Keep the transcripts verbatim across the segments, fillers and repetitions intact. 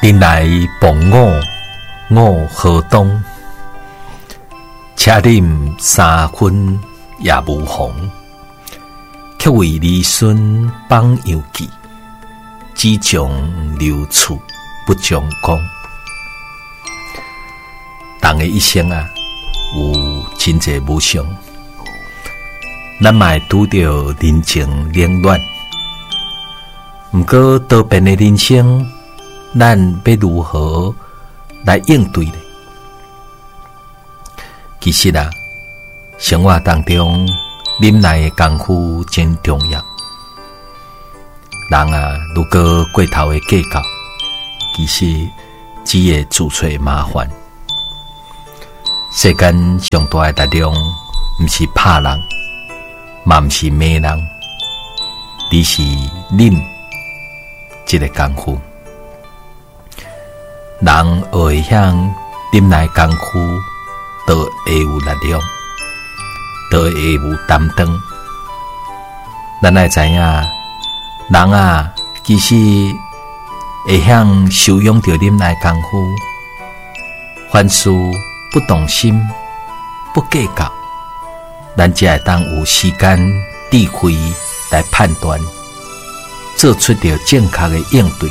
人来逢我，我何东？车饮三分也无妨，却为儿孙放游记，只将留处不将功。人的一生啊，有真侪无常，咱嘛会拄着人情冷暖。毋过多变的人生，咱要如何来应对呢？其实啊，生活当中忍耐的功夫真重要。人啊，如果过头的计较，其实只会自找麻烦。世间上大的力量，毋是拍人，嘛毋是骂人，而是忍这个功夫。人学会晓忍耐功夫，就会有力量，就会有担当。咱要知影，人啊，其实会晓修养着忍耐功夫，凡事不动心，不计较，咱才会当有时间、智慧来判断，做出着正确的应对。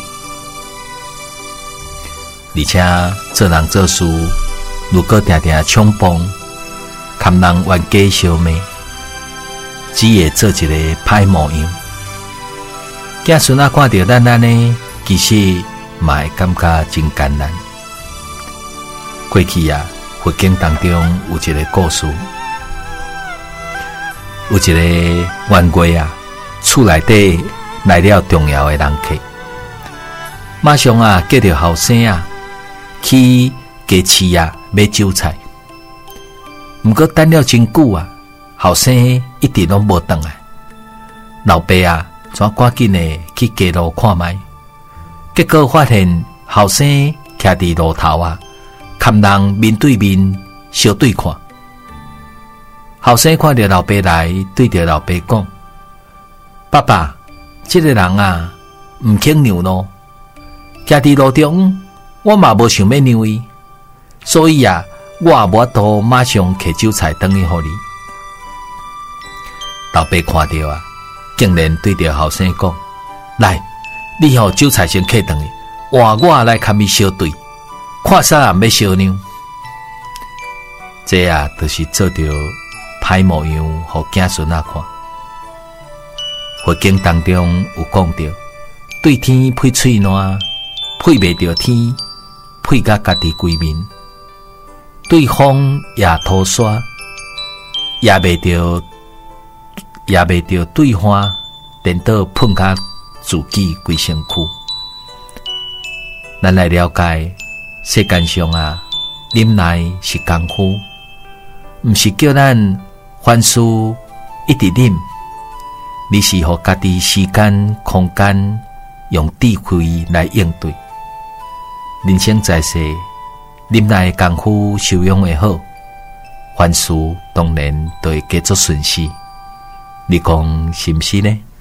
而且做人做事，如果常常冲碰，堪人冤家相骂，只会做一个歹模样。子孙仔看到咱安尼，其实嘛会感觉真艰难。过去啊，佛经当中有一个故事，有一个冤家啊，厝内底来了重要的人客，马上啊叫着后生啊去鸡市啊买酒菜。毋过等了真久啊，后生一直拢无回来。老爸啊，怎赶紧的去街路看卖，结果发现后生徛伫路头啊，堪人面对面相对看。后生看到老爸来，对着老爸讲：“爸爸，这个人啊，毋肯让路，徛伫路中，我嘛无想要让伊，所以啊，我也无法度马上摕酒菜转去互你。”老爸看到啊，竟然对着后生讲：“来，你互酒菜先摕转去，换我来堪伊相对，看啥人要相让。”这啊，就是做着歹模样，互子孙仔看。佛经当中有讲到，对天配喙烂，配袂着天，配甲家己规面；对风也拖沙，也袂着，也袂着对花，颠倒碰甲自己规身躯。咱来了解世间上啊，忍耐是功夫，毋是叫咱凡事一直忍，而是互家己时间、空间，用智慧来应对。人生在世，忍耐的功夫修养会好，凡事当然都会加速顺遂。你讲是毋是呢？